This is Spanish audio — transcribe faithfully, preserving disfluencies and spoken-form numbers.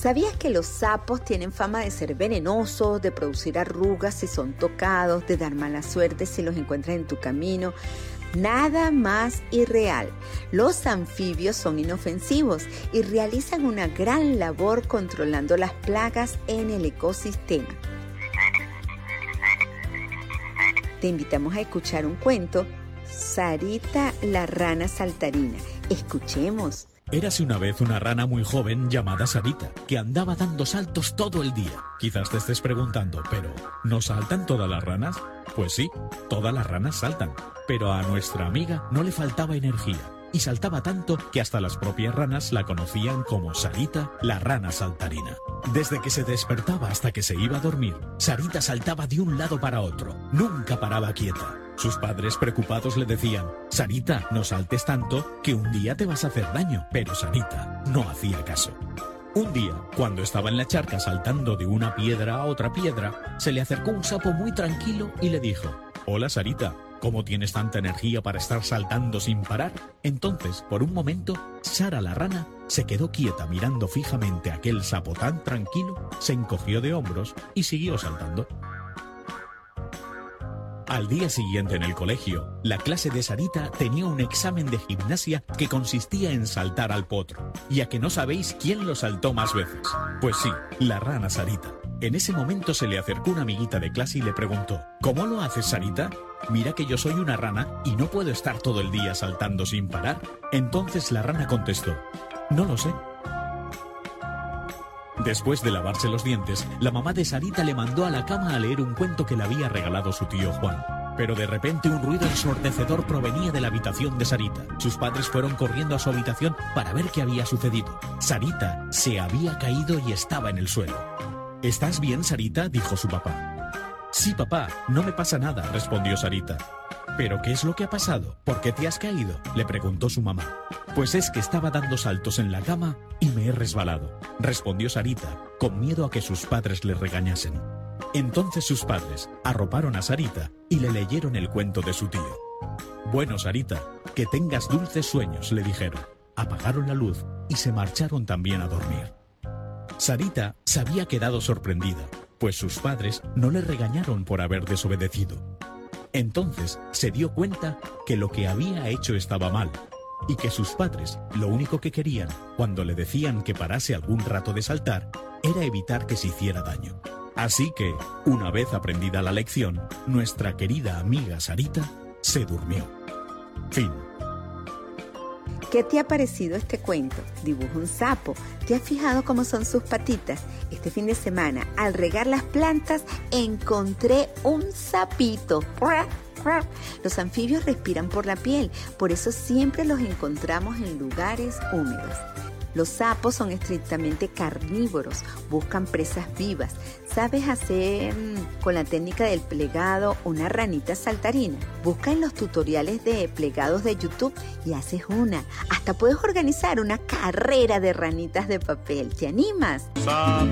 ¿Sabías que los sapos tienen fama de ser venenosos, de producir arrugas si son tocados, de dar mala suerte si los encuentras en tu camino? Nada más irreal. Los anfibios son inofensivos y realizan una gran labor controlando las plagas en el ecosistema. Te invitamos a escuchar un cuento, Sarita la rana saltarina. Escuchemos. Érase una vez una rana muy joven llamada Sarita, que andaba dando saltos todo el día. Quizás te estés preguntando, ¿pero no saltan todas las ranas? Pues sí, todas las ranas saltan, pero a nuestra amiga no le faltaba energía, y saltaba tanto que hasta las propias ranas la conocían como Sarita la rana saltarina. Desde que se despertaba hasta que se iba a dormir, Sarita saltaba de un lado para otro, nunca paraba quieta. Sus padres preocupados le decían: Sarita, no saltes tanto, que un día te vas a hacer daño. Pero Sarita no hacía caso. Un día, cuando estaba en la charca saltando de una piedra a otra piedra, se le acercó un sapo muy tranquilo y le dijo: Hola Sarita, ¿cómo tienes tanta energía para estar saltando sin parar? Entonces, por un momento, Sara la rana se quedó quieta mirando fijamente a aquel sapo tan tranquilo, se encogió de hombros y siguió saltando. Al día siguiente en el colegio, la clase de Sarita tenía un examen de gimnasia que consistía en saltar al potro. ¿Y a que no sabéis quién lo saltó más veces? Pues sí, la rana Sarita. En ese momento se le acercó una amiguita de clase y le preguntó: ¿Cómo lo haces, Sarita? Mira que yo soy una rana y no puedo estar todo el día saltando sin parar. Entonces la rana contestó: No lo sé. Después de lavarse los dientes, la mamá de Sarita le mandó a la cama a leer un cuento que le había regalado su tío Juan. Pero de repente un ruido ensordecedor provenía de la habitación de Sarita. Sus padres fueron corriendo a su habitación para ver qué había sucedido. Sarita se había caído y estaba en el suelo. ¿Estás bien, Sarita?, dijo su papá. Sí, papá, no me pasa nada, respondió Sarita. ¿Pero qué es lo que ha pasado? ¿Por qué te has caído?, le preguntó su mamá. Pues es que estaba dando saltos en la cama y me he resbalado, respondió Sarita, con miedo a que sus padres le regañasen. Entonces sus padres arroparon a Sarita y le leyeron el cuento de su tío. Bueno, Sarita, que tengas dulces sueños, le dijeron. Apagaron la luz y se marcharon también a dormir. Sarita se había quedado sorprendida, pues sus padres no le regañaron por haber desobedecido. Entonces se dio cuenta que lo que había hecho estaba mal, y que sus padres lo único que querían, cuando le decían que parase algún rato de saltar, era evitar que se hiciera daño. Así que, una vez aprendida la lección, nuestra querida amiga Sarita se durmió. Fin. ¿Qué te ha parecido este cuento? Dibuja un sapo. ¿Te has fijado cómo son sus patitas? Este fin de semana, al regar las plantas, encontré un sapito. Los anfibios respiran por la piel, por eso siempre los encontramos en lugares húmedos. Los sapos son estrictamente carnívoros, buscan presas vivas. ¿Sabes hacer con la técnica del plegado una ranita saltarina? Busca en los tutoriales de plegados de YouTube y haces una. Hasta puedes organizar una carrera de ranitas de papel. ¿Te animas? Sapo